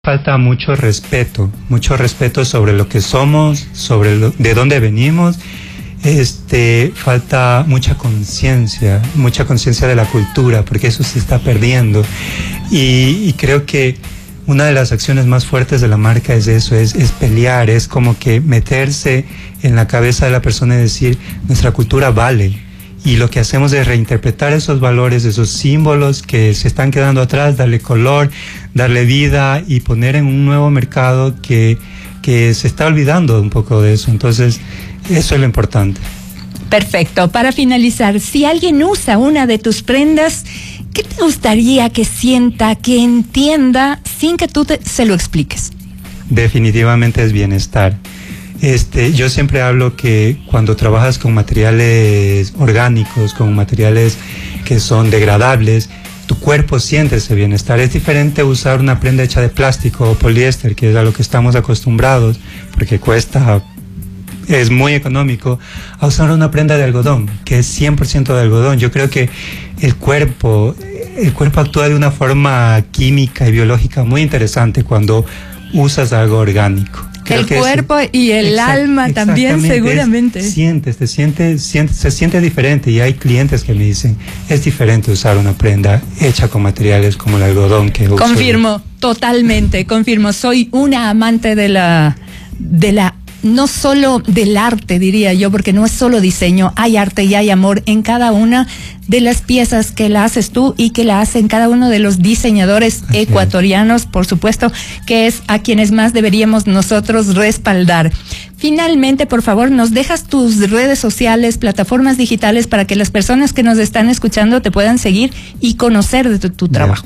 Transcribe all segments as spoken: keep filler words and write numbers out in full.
Falta mucho respeto, mucho respeto sobre lo que somos, sobre lo, de dónde venimos. Este, falta mucha conciencia, mucha conciencia de la cultura, porque eso se está perdiendo. Y, y creo que una de las acciones más fuertes de la marca es eso, es, es pelear, es como que meterse en la cabeza de la persona y decir, nuestra cultura vale. Y lo que hacemos es reinterpretar esos valores, esos símbolos que se están quedando atrás, darle color, darle vida y poner en un nuevo mercado que, que se está olvidando un poco de eso. Entonces, eso es lo importante. Perfecto. Para finalizar, si alguien usa una de tus prendas, ¿qué te gustaría que sienta, que entienda, sin que tú te, se lo expliques? Definitivamente es bienestar. Este, yo siempre hablo que cuando trabajas con materiales orgánicos, con materiales que son degradables, tu cuerpo siente ese bienestar. Es diferente usar una prenda hecha de plástico o poliéster, que es a lo que estamos acostumbrados, porque cuesta, es muy económico, a usar una prenda de algodón, que es cien por ciento de algodón. Yo creo que el cuerpo, el cuerpo actúa de una forma química y biológica muy interesante cuando usas algo orgánico. Creo el cuerpo es, y el exact, alma también seguramente. Es, sientes, te sientes, sientes, se siente diferente y hay clientes que me dicen, es diferente usar una prenda hecha con materiales como el algodón que uso. Confirmo, totalmente, confirmo. Soy una amante de la, de la, no solo del arte, diría yo, porque no es solo diseño, hay arte y hay amor en cada una de las piezas que la haces tú y que la hacen cada uno de los diseñadores Así ecuatorianos, es. Por supuesto, que es a quienes más deberíamos nosotros respaldar. Finalmente, por favor, nos dejas tus redes sociales, plataformas digitales para que las personas que nos están escuchando te puedan seguir y conocer de tu, tu trabajo.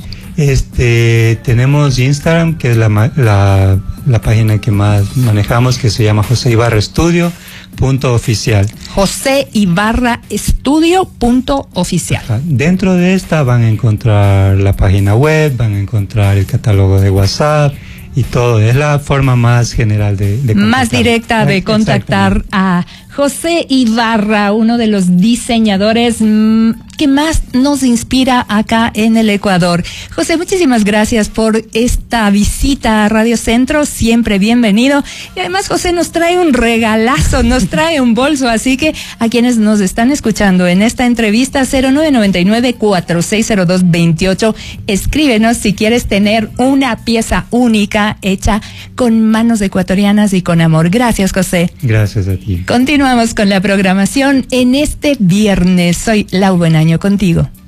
Este, tenemos Instagram, que es la, la, la página que más manejamos, que se llama José Ibarra Estudio punto oficial. José Ibarra Estudio punto oficial. Ajá. Dentro de esta van a encontrar la página web, van a encontrar el catálogo de WhatsApp y todo. Es la forma más general de, de contactar. Más directa de contactar a José Ibarra, uno de los diseñadores mmm, que más nos inspira acá en el Ecuador. José, muchísimas gracias por esta visita a Radio Centro, siempre bienvenido. Y además José nos trae un regalazo, nos trae un bolso, así que a quienes nos están escuchando en esta entrevista, cero nueve nueve nueve, cuatro seis cero dos, dos ocho, escríbenos si quieres tener una pieza única hecha con manos ecuatorianas y con amor. Gracias, José. Gracias a ti. Continuamos con la programación en este viernes. Soy Lau Buenaño contigo.